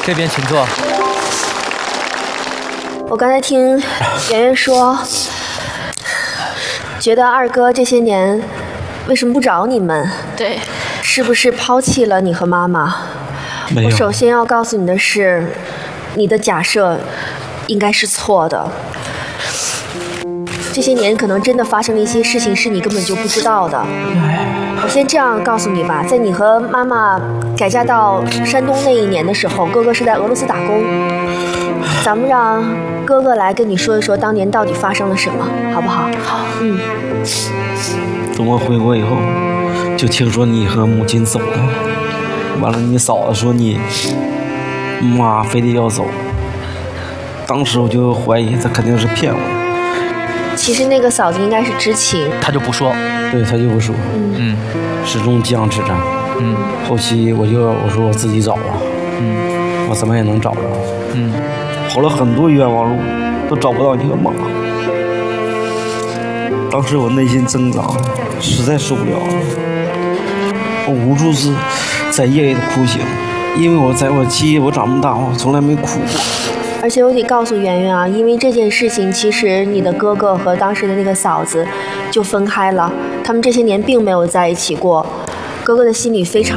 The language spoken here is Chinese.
这边请坐。 我刚才听圆圆说，觉得二哥这些年为什么不找你们？ 对， 是不是抛弃了你和妈妈？ 没有。 我首先要告诉你的是，你的假设应该是错的。这些年可能真的发生了一些事情是你根本就不知道的。我先这样告诉你吧，在你和妈妈改嫁到山东那一年的时候，哥哥是在俄罗斯打工。咱们让哥哥来跟你说一说当年到底发生了什么，好不好？ 好。 等我回国以后，就听说你和母亲走了，完了你嫂子说你妈非得要走，当时我就怀疑她肯定是骗我。 其实那个嫂子应该是知情， 他就不说。 对，她就不说，始终僵持着。后期我说我自己找了，我怎么也能找着，跑了很多冤枉路，都找不到你和妈。当时我内心挣扎，实在受不了了，我无数次在夜里的哭醒，因为我在我记忆我长这么大，我从来没哭过。 而且我得告诉圆圆啊，因为这件事情，其实你的哥哥和当时的那个嫂子就分开了，他们这些年并没有在一起过。哥哥的心里非常